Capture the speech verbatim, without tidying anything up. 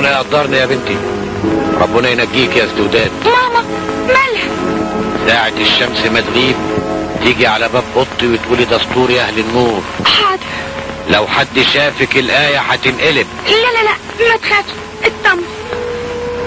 ربنا يقدرني يا بنتي، ربنا ينجيك يا سدودات. ماما مالها؟ ساعة الشمس ما تغيب تيجي على باب اوضتي وتقولي دستور يا اهل النور. حاضر. لو حد شافك الآية هتنقلب. لا لا لا ما تخافش، اطمن.